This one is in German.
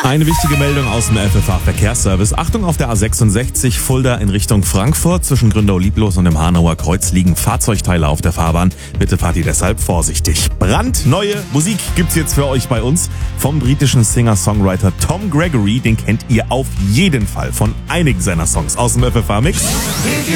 Eine wichtige Meldung aus dem FFH-Verkehrsservice. Achtung, auf der A66 Fulda in Richtung Frankfurt. Zwischen Gründau-Lieblos und dem Hanauer Kreuz liegen Fahrzeugteile auf der Fahrbahn. Bitte fahrt ihr deshalb vorsichtig. Brandneue Musik gibt's jetzt für euch bei uns vom britischen Singer-Songwriter Tom Gregory. Den kennt ihr auf jeden Fall von einigen seiner Songs aus dem FFH-Mix.